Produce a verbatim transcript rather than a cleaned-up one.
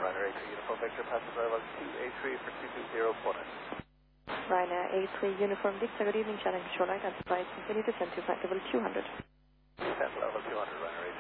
Ryanair A three Uniform Victor, passenger level two A three for two two zero Porter. Ryanair A three Uniform Victor, good evening, channel control identified. Continue to send to flight level two hundred. Descent level two hundred, Ryanair A